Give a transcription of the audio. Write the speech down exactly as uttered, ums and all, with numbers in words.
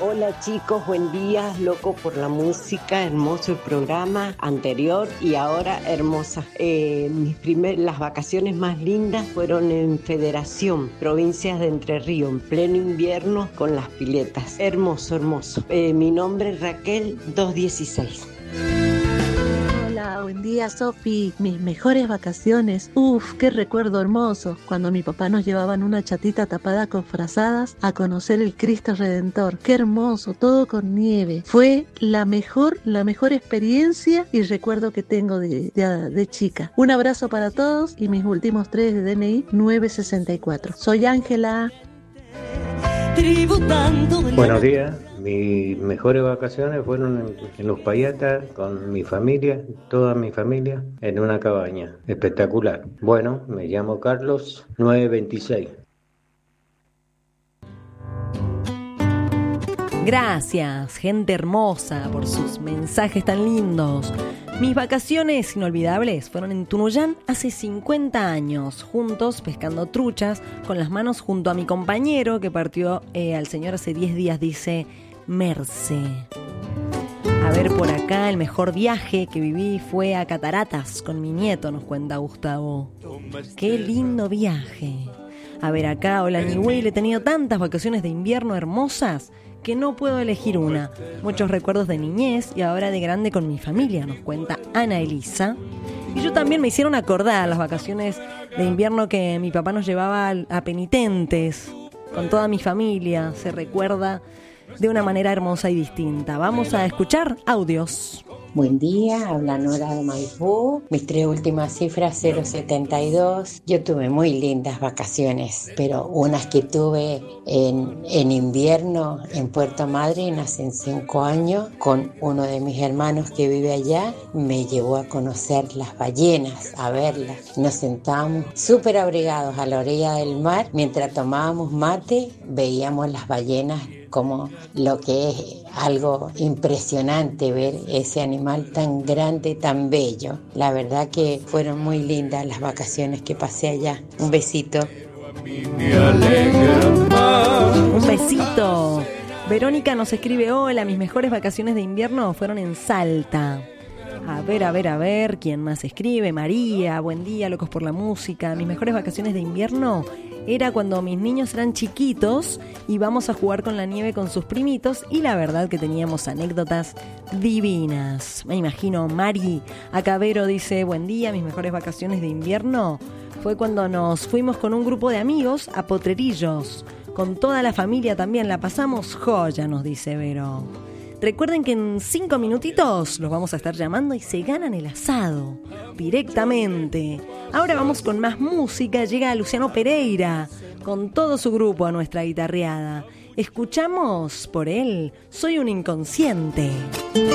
Hola chicos, buen día, loco por la música, hermoso el programa anterior y ahora hermosa. Eh, mis primer, las vacaciones más lindas fueron en Federación, provincias de Entre Ríos, en pleno invierno con las piletas. Hermoso, hermoso. Eh, mi nombre es Raquel doscientos dieciséis. Hola, buen día Sofi, mis mejores vacaciones, uf, qué recuerdo hermoso, cuando mi papá nos llevaba en una chatita tapada con frazadas a conocer el Cristo Redentor, qué hermoso, todo con nieve, fue la mejor, la mejor experiencia y recuerdo que tengo de, de, de chica. Un abrazo para todos y mis últimos tres de D N I nueve sesenta y cuatro. Soy Ángela. Buenos días. Mis mejores vacaciones fueron en, en Los Payatas con mi familia, toda mi familia, en una cabaña. Espectacular. Bueno, me llamo Carlos, nueve veintiséis. Gracias, gente hermosa, por sus mensajes tan lindos. Mis vacaciones inolvidables fueron en Tunuyán hace cincuenta años, juntos pescando truchas, con las manos junto a mi compañero que partió eh, al señor hace diez días, dice Merce. A ver, por acá, el mejor viaje que viví fue a Cataratas con mi nieto, nos cuenta Gustavo. ¡Qué lindo viaje! A ver, acá, hola Nihuel, he tenido tantas vacaciones de invierno hermosas que no puedo elegir una. Muchos recuerdos de niñez y ahora de grande con mi familia, nos cuenta Ana Elisa. Y yo también me hicieron acordar las vacaciones de invierno que mi papá nos llevaba a Penitentes, con toda mi familia. Se recuerda de una manera hermosa y distinta. Vamos a escuchar audios. Buen día, habla Nora de Maipú. Mis tres últimas cifras, cero setenta y dos. Yo tuve muy lindas vacaciones, pero unas que tuve en, en invierno en Puerto Madryn hace cinco años, con uno de mis hermanos que vive allá, me llevó a conocer las ballenas, a verlas. Nos sentábamos súper abrigados a la orilla del mar, mientras tomábamos mate, veíamos las ballenas, como lo que es algo impresionante ver ese animal tan grande, tan bello. La verdad que fueron muy lindas las vacaciones que pasé allá. Un besito. Un besito. Verónica nos escribe: hola, mis mejores vacaciones de invierno fueron en Salta. A ver, a ver, a ver, ¿quién más escribe? María, buen día, locos por la música. Mis mejores vacaciones de invierno era cuando mis niños eran chiquitos y íbamos a jugar con la nieve con sus primitos y la verdad que teníamos anécdotas divinas. Me imagino, Mari. Acá Vero dice: buen día, mis mejores vacaciones de invierno fue cuando nos fuimos con un grupo de amigos a Potrerillos. Con toda la familia también la pasamos joya, nos dice Vero. Recuerden que en cinco minutitos los vamos a estar llamando y se ganan el asado directamente. Ahora vamos con más música. Llega Luciano Pereira con todo su grupo a nuestra guitarreada. Escuchamos por él Soy un inconsciente.